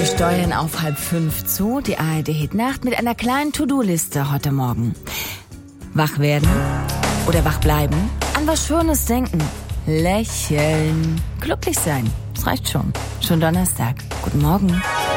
steuern auf 4:30 zu, die ARD-Hit-Nacht mit einer kleinen To-Do-Liste heute Morgen. Wach werden oder wach bleiben, an was Schönes denken, lächeln, glücklich sein, das reicht schon. Schon Donnerstag. Guten Morgen.